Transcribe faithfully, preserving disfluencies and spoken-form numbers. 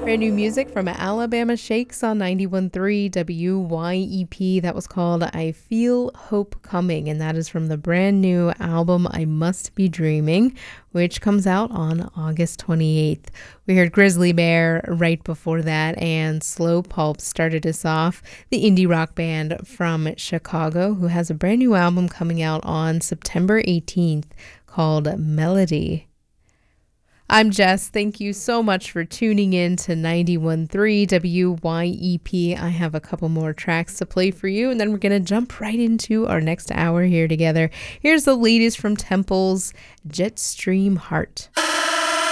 Brand new music from Alabama Shakes on ninety-one point three W Y E P. That was called I Feel Hope Coming, and that is from the brand new album I Must Be Dreaming, which comes out on August twenty-eighth. We heard Grizzly Bear right before that, and Slow Pulp started us off, the indie rock band from Chicago, who has a brand new album coming out on September eighteenth called Melody. I'm Jess. Thank you so much for tuning in to ninety-one point three W Y E P. I have a couple more tracks to play for you, and then we're going to jump right into our next hour here together. Here's the latest from Temple's Jetstream Heart.